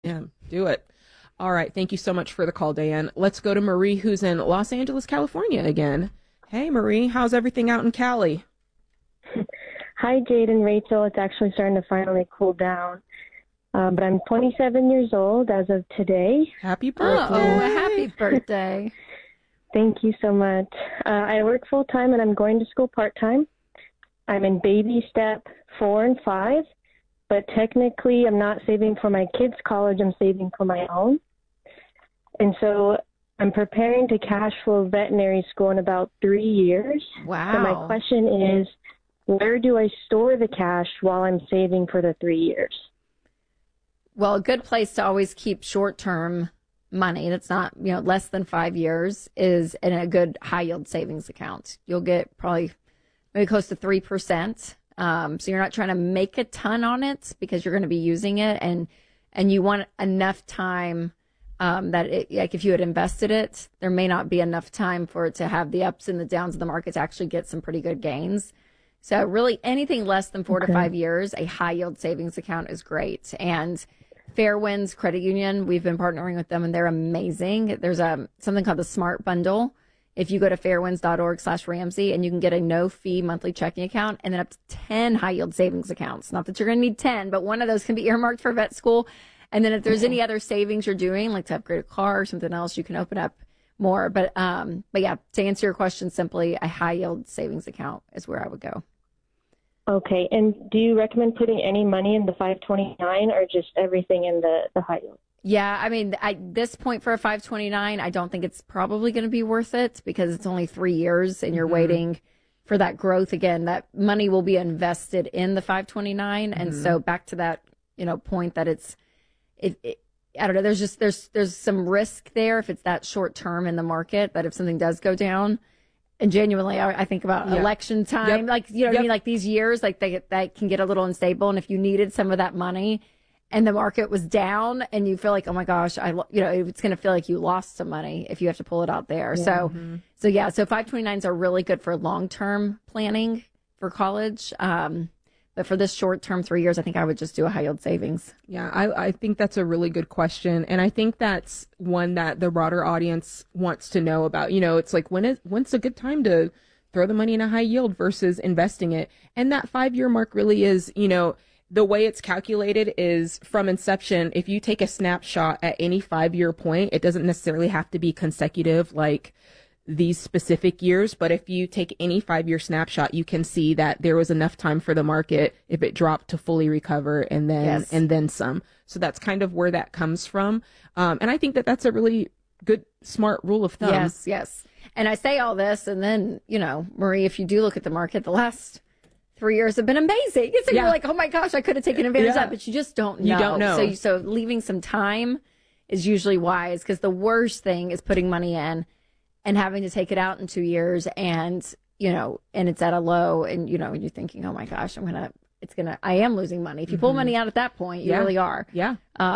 Yeah, do it. All right. Thank you so much for the call, Diane. Let's go to Marie, who's in Los Angeles, California again. Hey, Marie, how's everything out in Cali? Hi, Jade and Rachel. It's actually starting to finally cool down. But I'm 27 years old as of today. Happy birthday. Oh, happy birthday. Thank you so much. I work full-time and I'm going to school part-time. I'm in baby step 4 and 5, but technically I'm not saving for my kids' college. I'm saving for my own. And so I'm preparing to cash flow veterinary school in about 3 years. Wow. So my question is, where do I store the cash while I'm saving for the 3 years? Well, a good place to always keep short-term money that's not, less than 5 years is in a good high-yield savings account. You'll get probably maybe close to 3%. So you're not trying to make a ton on it because you're going to be using it, and you want enough time that like if you had invested it, there may not be enough time for it to have the ups and the downs of the market to actually get some pretty good gains. So really anything less than 4 to 5 years, a high yield savings account is great. And Fairwinds Credit Union, we've been partnering with them and they're amazing. There's something called the Smart Bundle. If you go to fairwinds.org/Ramsey and you can get a no fee monthly checking account and then up to 10 high yield savings accounts. Not that you're going to need 10, but one of those can be earmarked for vet school. And then if there's any other savings you're doing, like to upgrade a car or something else, you can open up more. But yeah, to answer your question simply, a high yield savings account is where I would go. Okay. And do you recommend putting any money in the 529 or just everything in the high yield? Yeah, I mean, at this point for a 529, I don't think it's probably going to be worth it because it's only 3 years and you're waiting for that growth again. That money will be invested in the 529. And so back to that, point that I don't know, there's some risk there if it's that short term in the market, that if something does go down. And genuinely, I think about election time, what I mean? Like these years, like that can get a little unstable. And if you needed some of that money and the market was down and you feel like, oh my gosh, it's going to feel like you lost some money if you have to pull it out there. Yeah. So 529s are really good for long-term planning for college. But for this short term, 3 years, I think I would just do a high yield savings. Yeah, I think that's a really good question. And I think that's one that the broader audience wants to know about. It's like, when's a good time to throw the money in a high yield versus investing it? And that 5-year mark really is, the way it's calculated is from inception. If you take a snapshot at any 5-year point, it doesn't necessarily have to be consecutive like these specific years, but if you take any 5-year snapshot, you can see that there was enough time for the market if it dropped to fully recover and then some. So that's kind of where that comes from. And I think that that's a really good, smart rule of thumb. Yes. And I say all this, and then, Marie, if you do look at the market, the last 3 years have been amazing. So you're like, oh my gosh, I could have taken advantage of that, but you just don't know. You don't know. So leaving some time is usually wise, because the worst thing is putting money in and having to take it out in 2 years and it's at a low and, you're thinking, oh my gosh, I am losing money. If you pull money out at that point, you really are. Yeah.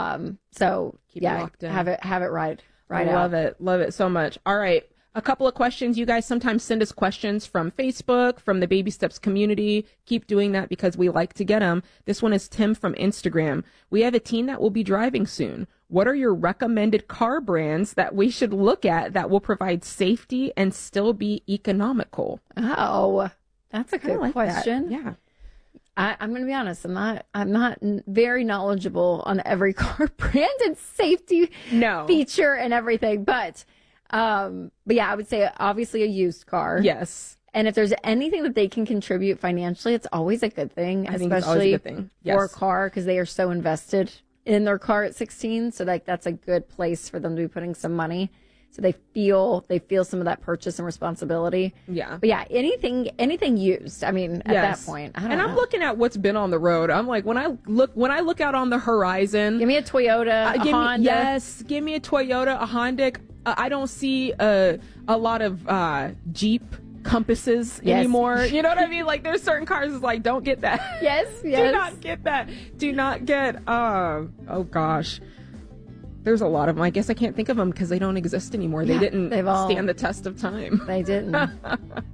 So keep it locked in. Have it right out. Love it so much. All right. A couple of questions. You guys sometimes send us questions from Facebook, from the Baby Steps community. Keep doing that because we like to get them. This one is Tim from Instagram. We have a teen that will be driving soon. What are your recommended car brands that we should look at that will provide safety and still be economical? Oh, that's a good question. That. Yeah. I'm going to be honest. I'm not very knowledgeable on every car brand and safety feature and everything, but yeah, I would say obviously a used car. Yes. And if there's anything that they can contribute financially, it's always a good thing. I think it's always a good thing. Yes. For a car, because they are so invested in their car at 16. So that's a good place for them to be putting some money. So they feel some of that purchase and responsibility. Yeah. But yeah, anything used. I mean, at that point, I don't know. I'm looking at what's been on the road. I'm like, when I look out on the horizon, give me a Toyota, a Honda. Yes, give me a Toyota, a Honda. I don't see a lot of Jeep Compasses anymore. You know what I mean? Like, there's certain cars is like, don't get that. Yes. Do not get that. Do not get, oh gosh. There's a lot of them. I guess I can't think of them because they don't exist anymore. They didn't stand the test of time. They didn't.